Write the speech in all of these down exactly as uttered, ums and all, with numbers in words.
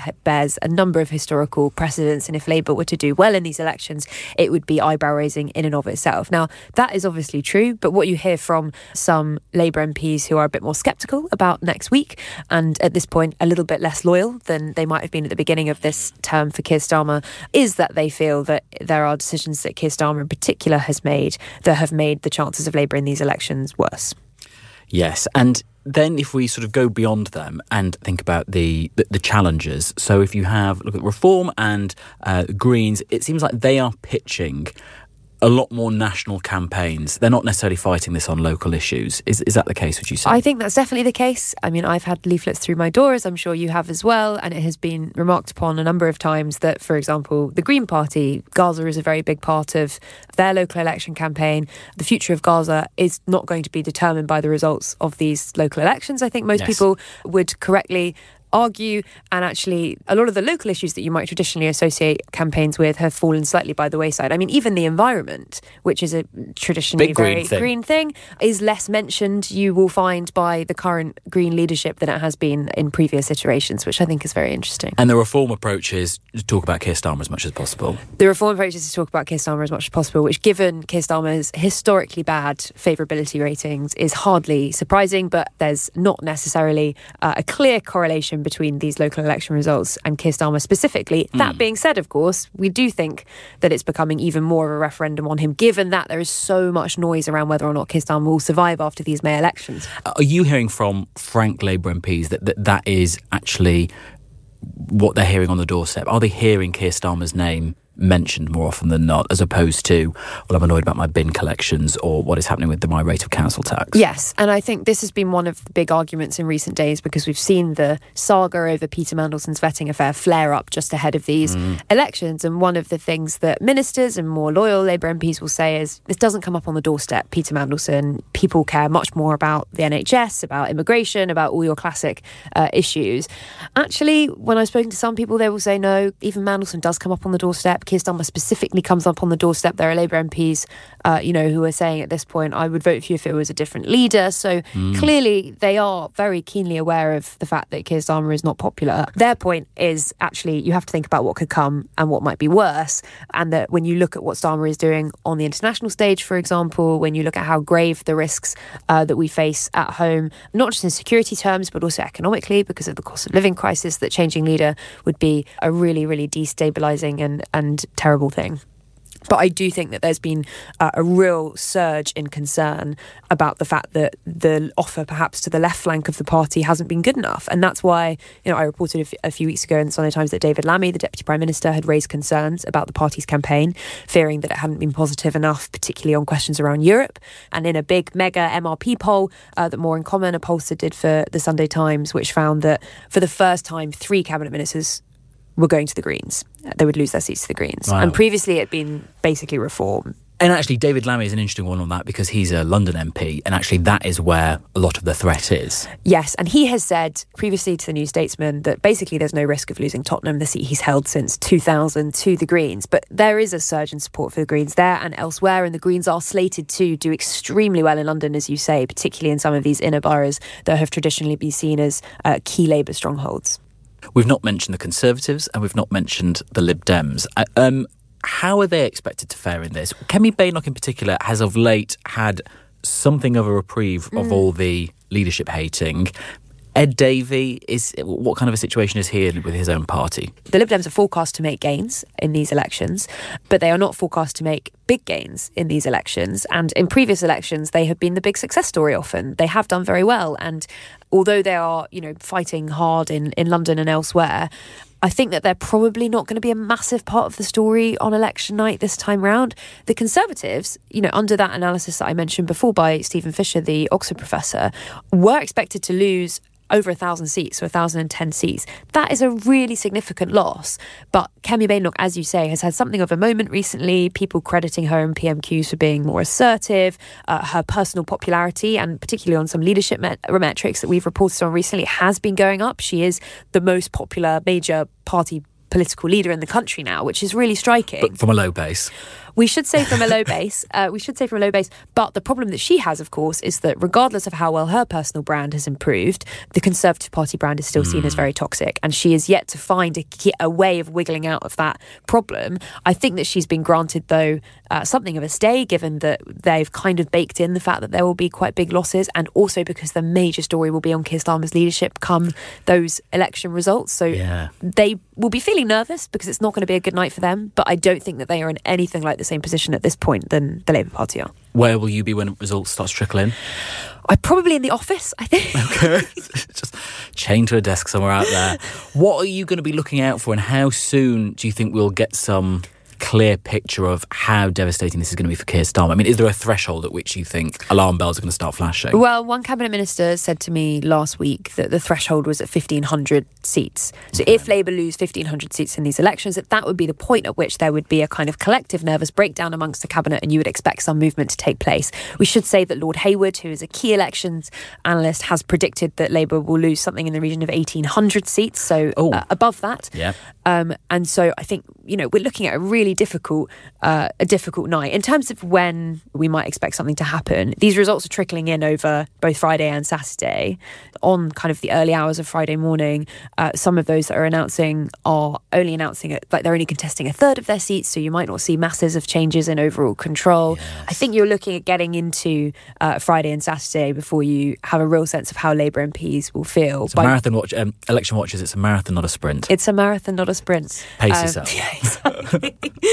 bears a number of historical precedents, and if Labour were to do well in these elections, it would be eyebrow-raising in and of itself. Now, that is obviously true, but what you hear from some Labour M Ps who are a bit more sceptical about next week, and at this point a little bit less loyal than they might have been at the beginning of this term for Keir Starmer, is that they feel that there are decisions that Keir Starmer in particular has made that have made the chances of Labour in these elections worse. Yes, and then if we sort of go beyond them and think about the the, the challenges, so if you have, look at Reform and uh, Greens, it seems like they are pitching a lot more national campaigns. They're not necessarily fighting this on local issues. Is is that the case, would you say? I think that's definitely the case. I mean, I've had leaflets through my door, as I'm sure you have as well, and it has been remarked upon a number of times that, for example, the Green Party, Gaza is a very big part of their local election campaign. The future of Gaza is not going to be determined by the results of these local elections. I think most yes. people would correctly argue, and actually a lot of the local issues that you might traditionally associate campaigns with have fallen slightly by the wayside. I mean, even the environment, which is a traditionally Big very green thing. green thing, is less mentioned, you will find, by the current Green leadership than it has been in previous iterations, which I think is very interesting. And the Reform approach is to talk about Keir Starmer as much as possible. The Reform approach is to talk about Keir Starmer as much as possible, which, given Keir Starmer's historically bad favourability ratings, is hardly surprising, but there's not necessarily uh, a clear correlation between these local election results and Keir Starmer specifically. Mm. That being said, of course, we do think that it's becoming even more of a referendum on him, given that there is so much noise around whether or not Keir Starmer will survive after these May elections. Are you hearing from frank Labour M Ps that that, that is actually what they're hearing on the doorstep? Are they hearing Keir Starmer's name mentioned more often than not, as opposed to, well, I'm annoyed about my bin collections or what is happening with the, my rate of council tax? Yes, and I think this has been one of the big arguments in recent days, because we've seen the saga over Peter Mandelson's vetting affair flare up just ahead of these mm. elections. And one of the things that ministers and more loyal Labour M Ps will say is, this doesn't come up on the doorstep, Peter Mandelson. People care much more about the N H S, about immigration, about all your classic uh, issues. Actually, when I've spoken to some people, they will say, no, even Mandelson does come up on the doorstep. Keir Starmer specifically comes up on the doorstep. There are Labour M Ps, uh, you know, who are saying at this point, I would vote for you if it was a different leader. So mm. clearly they are very keenly aware of the fact that Keir Starmer is not popular. Their point is, actually, you have to think about what could come and what might be worse. And that when you look at what Starmer is doing on the international stage, for example, when you look at how grave the risks uh, that we face at home, not just in security terms, but also economically, because of the cost of living crisis, that changing leader would be a really, really destabilising and, and terrible thing. But I do think that there's been uh, a real surge in concern about the fact that the offer perhaps to the left flank of the party hasn't been good enough. And that's why, you know, I reported a, f- a few weeks ago in the Sunday Times that David Lammy, the Deputy Prime Minister, had raised concerns about the party's campaign, fearing that it hadn't been positive enough, particularly on questions around Europe. And in a big mega M R P poll uh, that More in Common, a pollster, did for the Sunday Times, which found that for the first time, three cabinet ministers were going to the Greens. They would lose their seats to the Greens. Wow. And previously it had been basically Reform. And actually, David Lammy is an interesting one on that, because he's a London M P, and actually that is where a lot of the threat is. Yes, and he has said previously to the New Statesman that basically there's no risk of losing Tottenham, the seat he's held since two thousand, to the Greens. But there is a surge in support for the Greens there and elsewhere, and the Greens are slated to do extremely well in London, as you say, particularly in some of these inner boroughs that have traditionally been seen as uh, key Labour strongholds. We've not mentioned the Conservatives and we've not mentioned the Lib Dems. Um, how are they expected to fare in this? Kemi Badenoch in particular has of late had something of a reprieve mm. of all the leadership hating. Ed Davey, is what kind of a situation is he in with his own party? The Lib Dems are forecast to make gains in these elections, but they are not forecast to make big gains in these elections. And in previous elections, they have been the big success story often. They have done very well. And although they are, you know, fighting hard in, in London and elsewhere, I think that they're probably not going to be a massive part of the story on election night this time round. The Conservatives, you know, under that analysis that I mentioned before by Stephen Fisher, the Oxford professor, were expected to lose over a thousand seats, so a thousand and ten seats. That is a really significant loss. But Kemi Badenoch, as you say, has had something of a moment recently, people crediting her in P M Qs for being more assertive. Uh, her personal popularity, and particularly on some leadership met- metrics that we've reported on recently, has been going up. She is the most popular major party political leader in the country now, which is really striking. But from a low base. We should say from a low base. Uh, we should say from a low base. But the problem that she has, of course, is that regardless of how well her personal brand has improved, the Conservative Party brand is still seen mm. as very toxic. And she is yet to find a, a way of wiggling out of that problem. I think that she's been granted, though, uh, something of a stay, given that they've kind of baked in the fact that there will be quite big losses, and also because the major story will be on Keir Starmer's leadership come those election results. So yeah. they will be feeling nervous because it's not going to be a good night for them. But I don't think that they are in anything like the same position at this point than the Labour Party are. Where will you be when results start to trickle in? I'm probably in the office, I think. Okay. Just chained to a desk somewhere out there. What are you going to be looking out for, and how soon do you think we'll get some clear picture of how devastating this is going to be for Keir Starmer? I mean, is there a threshold at which you think alarm bells are going to start flashing? Well, one cabinet minister said to me last week that the threshold was at fifteen hundred seats. So okay. if Labour lose fifteen hundred seats in these elections, that that would be the point at which there would be a kind of collective nervous breakdown amongst the cabinet, and you would expect some movement to take place. We should say that Lord Hayward, who is a key elections analyst, has predicted that Labour will lose something in the region of eighteen hundred seats, so oh. uh, above that. Yeah. Um, and so I think, you know, we're looking at a really difficult, uh, a difficult night. In terms of when we might expect something to happen, these results are trickling in over both Friday and Saturday. On kind of the early hours of Friday morning, uh, some of those that are announcing are only announcing it, like they're only contesting a third of their seats, so you might not see masses of changes in overall control. Yes. I think you're looking at getting into uh, Friday and Saturday before you have a real sense of how Labour M Ps will feel. It's a marathon watch, um, election watchers, it's a marathon, not a sprint. It's a marathon, not a sprint. Pace um, yourself. Yeah, exactly.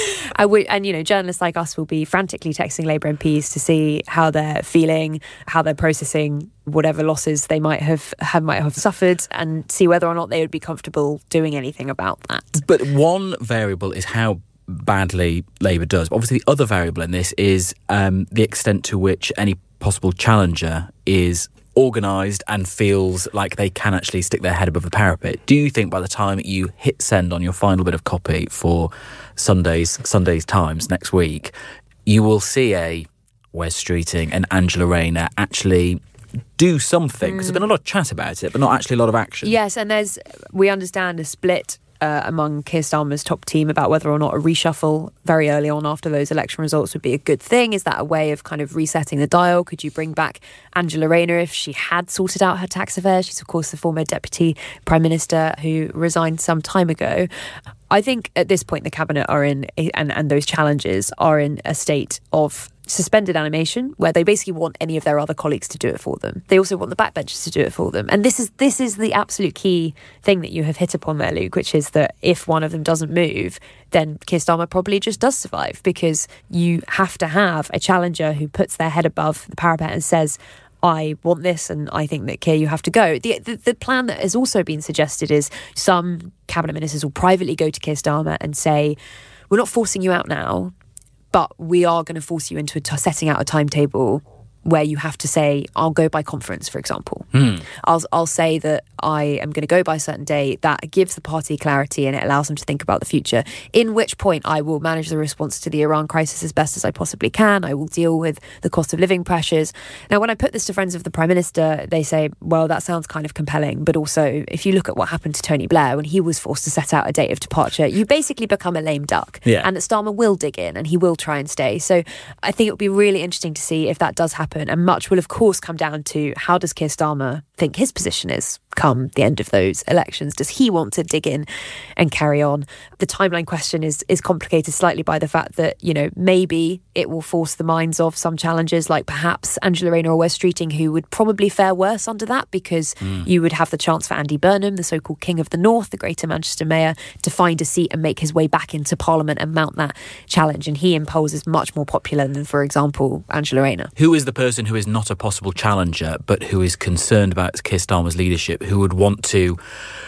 I would, and, you know, journalists like us will be frantically texting Labour M Ps to see how they're feeling, how they're processing whatever losses they might have, have might have suffered, and see whether or not they would be comfortable doing anything about that. But one variable is how badly Labour does. Obviously, the other variable in this is um, the extent to which any possible challenger is organised and feels like they can actually stick their head above the parapet. Do you think by the time you hit send on your final bit of copy for Sunday's Sunday's Times next week, you will see a Wes Streeting and Angela Rayner actually do something? Because mm. there's been a lot of chat about it, but not actually a lot of action. Yes, and there's, we understand, a split Uh, among Keir Starmer's top team about whether or not a reshuffle very early on after those election results would be a good thing. Is that a way of kind of resetting the dial? Could you bring back Angela Rayner if she had sorted out her tax affairs? She's, of course, the former Deputy Prime Minister who resigned some time ago. I think at this point the Cabinet are in, and, and those challenges are in a state of suspended animation, where they basically want any of their other colleagues to do it for them. They also want the backbenchers to do it for them. And this is this is the absolute key thing that you have hit upon there, Luke, which is that if one of them doesn't move, then Keir Starmer probably just does survive, because you have to have a challenger who puts their head above the parapet and says, I want this, and I think that, Keir, you have to go. The, the the plan that has also been suggested is some cabinet ministers will privately go to Keir Starmer and say, we're not forcing you out now, but we are going to force you into a t- setting out a timetable where you have to say, I'll go by conference, for example. Hmm. I'll I'll say that I am going to go by a certain date. That gives the party clarity and it allows them to think about the future. In which point I will manage the response to the Iran crisis as best as I possibly can. I will deal with the cost of living pressures. Now, when I put this to friends of the Prime Minister, they say, well, that sounds kind of compelling. But also, if you look at what happened to Tony Blair when he was forced to set out a date of departure, you basically become a lame duck. Yeah. And that Starmer will dig in and he will try and stay. So I think it would be really interesting to see if that does happen. And much will, of course, come down to how does Keir Starmer think his position is come the end of those elections? Does he want to dig in and carry on? The timeline question is is complicated slightly by the fact that, you know, maybe it will force the minds of some challengers, like perhaps Angela Rayner or Wes Streeting, who would probably fare worse under that, because mm. you would have the chance for Andy Burnham, the so-called King of the North, the Greater Manchester Mayor, to find a seat and make his way back into Parliament and mount that challenge. And he in polls is much more popular than, for example, Angela Rayner. Who is the person who is not a possible challenger, but who is concerned about Keir Starmer's leadership, who would want to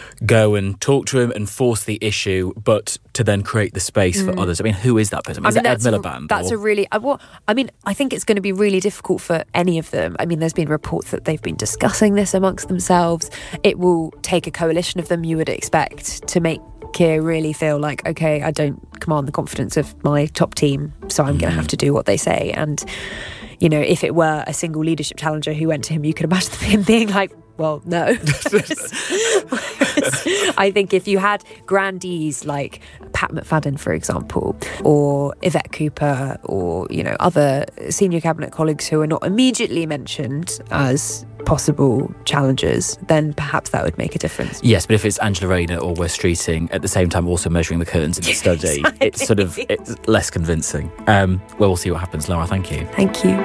go and talk to him and force the issue, but to then create the space mm. for others? I mean, who is that person? I mean, is I mean, that Ed Miliband? A, that's or? a really... I, well, I mean, I think it's going to be really difficult for any of them. I mean, there's been reports that they've been discussing this amongst themselves. It will take a coalition of them, you would expect, to make Keir really feel like, OK, I don't command the confidence of my top team, so I'm mm. going to have to do what they say. And, you know, if it were a single leadership challenger who went to him, you could imagine him being like, well, no. Whereas, I think if you had grandees like Pat McFadden, for example, or Yvette Cooper, or, you know, other senior cabinet colleagues who are not immediately mentioned as possible challengers, then perhaps that would make a difference. Yes, but if it's Angela Rayner or Wes Streeting at the same time also measuring the curtains in the study, exactly. It's sort of it's less convincing. Um, well, we'll see what happens. Lara, thank you. Thank you.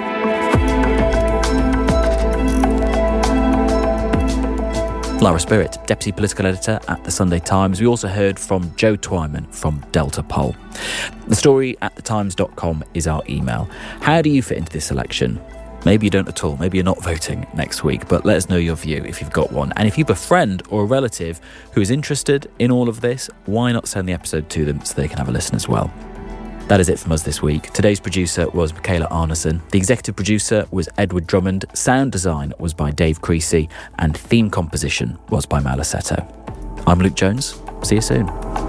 Lara Spirit, Deputy Political Editor at The Sunday Times. We also heard from Joe Twyman from Delta Poll. The story at the times dot com is our email. How do you fit into this election? Maybe you don't at all. Maybe you're not voting next week, but let us know your view if you've got one. And if you've a friend or a relative who is interested in all of this, why not send the episode to them so they can have a listen as well? That is it from us this week. Today's producer was Michaela Arneson. The executive producer was Edward Drummond. Sound design was by Dave Creasy. And theme composition was by Malasetto. I'm Luke Jones. See you soon.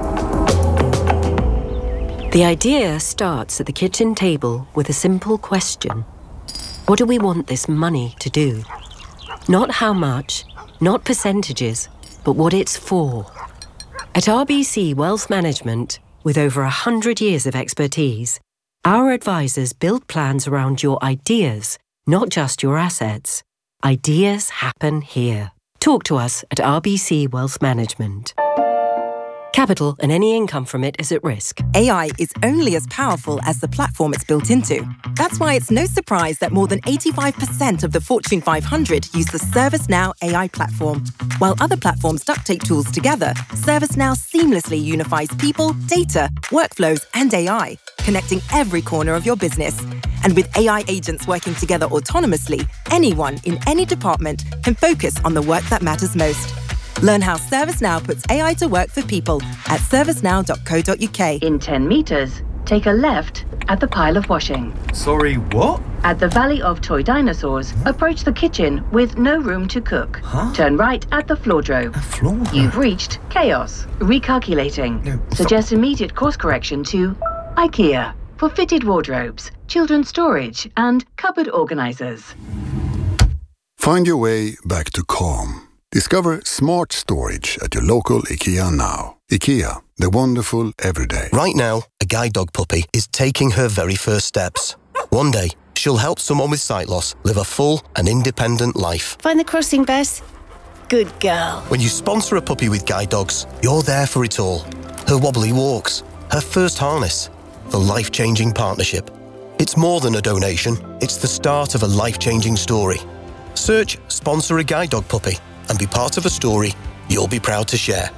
The idea starts at the kitchen table with a simple question. What do we want this money to do? Not how much, not percentages, but what it's for. At R B C Wealth Management, with over a hundred years of expertise, our advisors build plans around your ideas, not just your assets. Ideas happen here. Talk to us at R B C Wealth Management. Capital and any income from it is at risk. A I is only as powerful as the platform it's built into. That's why it's no surprise that more than eighty-five percent of the Fortune five hundred use the ServiceNow A I platform. While other platforms duct tape tools together, ServiceNow seamlessly unifies people, data, workflows, and A I, connecting every corner of your business. And with A I agents working together autonomously, anyone in any department can focus on the work that matters most. Learn how ServiceNow puts A I to work for people at servicenow dot co dot uk. In ten metres, take a left at the pile of washing. Sorry, what? At the Valley of Toy Dinosaurs, approach the kitchen with no room to cook. Huh? Turn right at the floordrobe. A floor? You've reached chaos. Recalculating. No, stop. Suggest immediate course correction to IKEA for fitted wardrobes, children's storage, and cupboard organisers. Find your way back to calm. Discover smart storage at your local IKEA now. IKEA, the wonderful everyday. Right now, a guide dog puppy is taking her very first steps. One day, she'll help someone with sight loss live a full and independent life. Find the crossing, Bess. Good girl. When you sponsor a puppy with guide dogs, you're there for it all. Her wobbly walks, her first harness, the life-changing partnership. It's more than a donation, it's the start of a life-changing story. Search Sponsor a Guide Dog Puppy and be part of a story you'll be proud to share.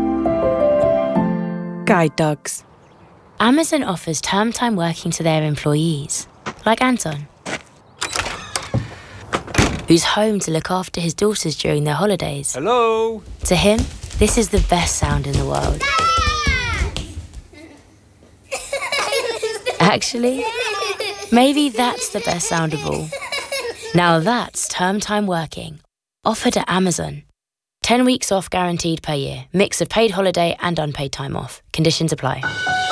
Guide dogs. Amazon offers term time working to their employees, like Anton, who's home to look after his daughters during their holidays. Hello? To him, this is the best sound in the world. Actually, maybe that's the best sound of all. Now that's term time working. Offered at Amazon. ten weeks off guaranteed per year. Mix of paid holiday and unpaid time off. Conditions apply.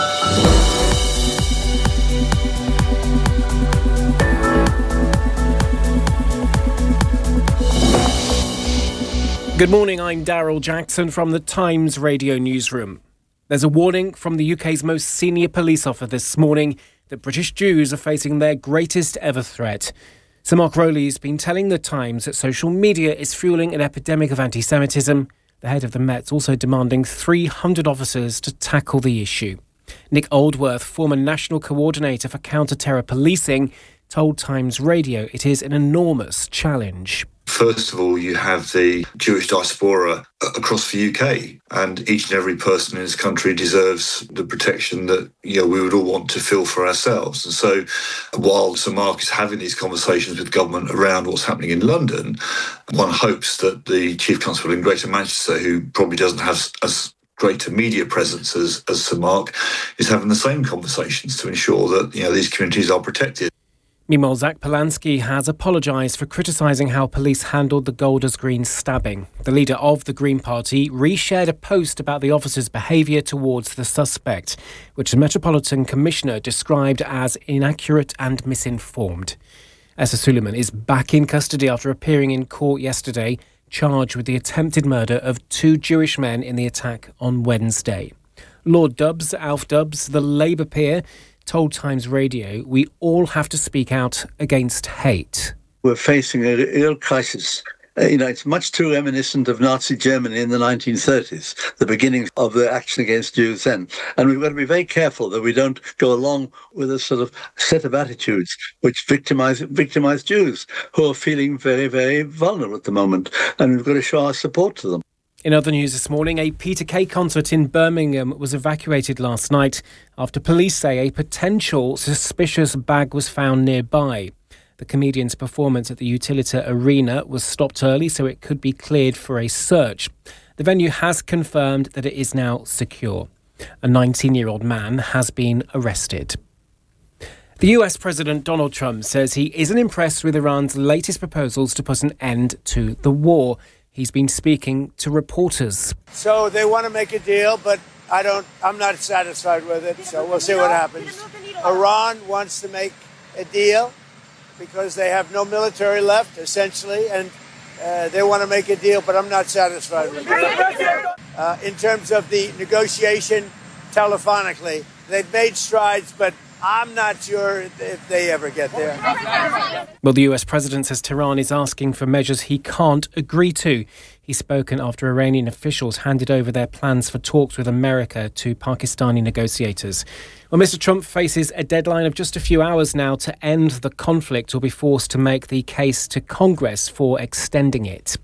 Good morning, I'm Daryl Jackson from the Times Radio Newsroom. There's a warning from the U K's most senior police officer this morning that British Jews are facing their greatest ever threat. Sir Mark Rowley's been telling The Times that social media is fueling an epidemic of anti-Semitism. The head of the Met's also demanding three hundred officers to tackle the issue. Nick Oldworth, former national coordinator for counter-terror policing, told Times Radio it is an enormous challenge. First of all, you have the Jewish diaspora across the U K, and each and every person in this country deserves the protection that, you know, we would all want to feel for ourselves. And so while Sir Mark is having these conversations with government around what's happening in London, one hopes that the Chief Constable in Greater Manchester, who probably doesn't have as greater media presence as, as Sir Mark, is having the same conversations to ensure that, you know, these communities are protected. Meanwhile, Zach Polanski has apologised for criticising how police handled the Golders Green stabbing. The leader of the Green Party reshared a post about the officer's behaviour towards the suspect, which the Metropolitan Commissioner described as inaccurate and misinformed. Essa Suleiman is back in custody after appearing in court yesterday, charged with the attempted murder of two Jewish men in the attack on Wednesday. Lord Dubs, Alf Dubs, the Labour peer, told Times Radio, "We all have to speak out against hate." We're facing a real crisis. Uh, you know, it's much too reminiscent of Nazi Germany in the nineteen thirties, the beginning of the action against Jews then. And we've got to be very careful that we don't go along with a sort of set of attitudes which victimize victimize Jews who are feeling very, very vulnerable at the moment. And we've got to show our support to them. In other news this morning, a Peter Kay concert in Birmingham was evacuated last night after police say a potential suspicious bag was found nearby. The comedian's performance at the Utilita Arena was stopped early so it could be cleared for a search. The venue has confirmed that it is now secure. A nineteen-year-old man has been arrested. The U S President Donald Trump says he isn't impressed with Iran's latest proposals to put an end to the war. He's been speaking to reporters. So they want to make a deal, but I don't, I'm not satisfied with it, so we'll see what happens. Iran wants to make a deal because they have no military left, essentially, and uh, they want to make a deal, but I'm not satisfied with it. Uh, in terms of the negotiation telephonically, they've made strides, but I'm not sure if they ever get there. Well, the U S president says Tehran is asking for measures he can't agree to. He's spoken after Iranian officials handed over their plans for talks with America to Pakistani negotiators. Well, Mister Trump faces a deadline of just a few hours now to end the conflict or be forced to make the case to Congress for extending it.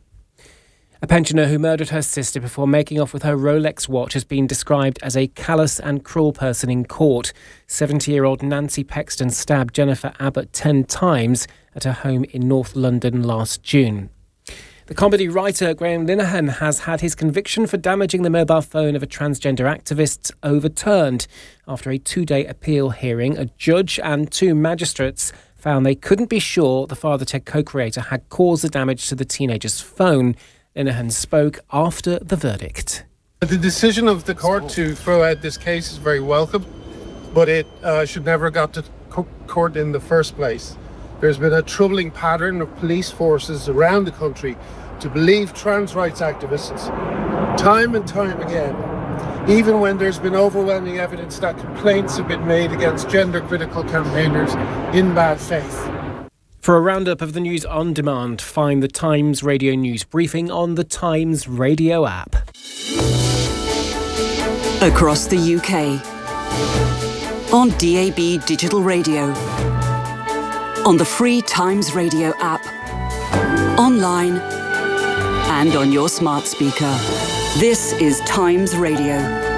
A pensioner who murdered her sister before making off with her Rolex watch has been described as a callous and cruel person in court. seventy-year-old Nancy Pexton stabbed Jennifer Abbott ten times at her home in North London last June. The comedy writer Graham Linehan has had his conviction for damaging the mobile phone of a transgender activist overturned. After a two-day appeal hearing, a judge and two magistrates found they couldn't be sure the Father Ted co-creator had caused the damage to the teenager's phone. Linehan spoke after the verdict. The decision of the court to throw out this case is very welcome, but it uh, should never have got to co- court in the first place. There's been a troubling pattern of police forces around the country to believe trans rights activists time and time again, even when there's been overwhelming evidence that complaints have been made against gender-critical campaigners in bad faith. For a roundup of the news on demand, find the Times Radio News Briefing on the Times Radio app. Across the U K. On D A B Digital Radio. On the free Times Radio app. Online. And on your smart speaker. This is Times Radio.